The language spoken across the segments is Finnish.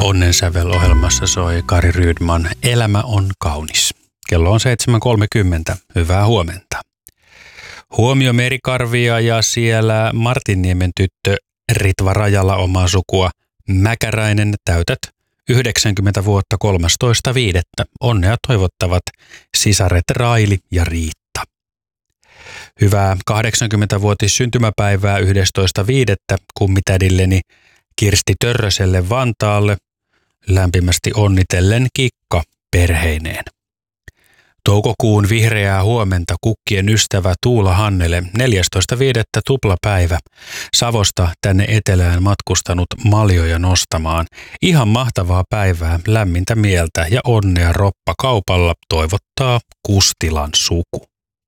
Onnensävel-ohjelmassa soi Kari Rydman Elämä on kaunis. Kello on 7.30. Hyvää huomenta. Huomio Merikarvia ja siellä Martinniemen tyttö Ritva Rajala omaa sukua. Mäkäräinen täytät 90 vuotta 13.5. Onnea toivottavat sisaret Raili ja Riitta. Hyvää 80-vuotis syntymäpäivää 11.5. kummitädilleni Kirsti Törröselle Vantaalle. Lämpimästi onnitellen Kikka perheineen. Toukokuun vihreää huomenta kukkien ystävä Tuula Hannele 14.5. tuplapäivä. Savosta tänne etelään matkustanut maljoja nostamaan. Ihan mahtavaa päivää, lämmintä mieltä ja onnea roppakaupalla toivottaa Kustilan suku.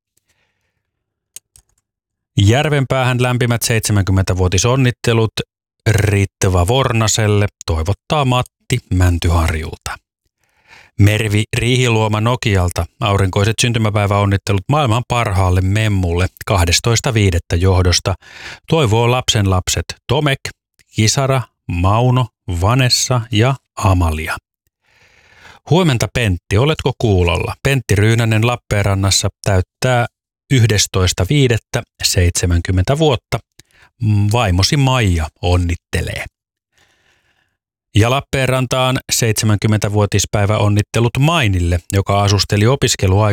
Järvenpäähän lämpimät 70-vuotisonnittelut Ritva Vornaselle toivottaa Matti Mäntyharjulta. Mervi Riihiluoma Nokialta aurinkoiset syntymäpäiväonnittelut maailman parhaalle memmulle 12.5. johdosta. Toivoo lapsenlapset Tomek, Kisara, Mauno, Vanessa ja Amalia. Huomenta Pentti, oletko kuulolla? Pentti Ryynänen Lappeenrannassa täyttää 11.5. 70 vuotta. Vaimosi Maija onnittelee. Ja Lappeenrantaan 70-vuotispäivä onnittelut Mainille, joka asusteli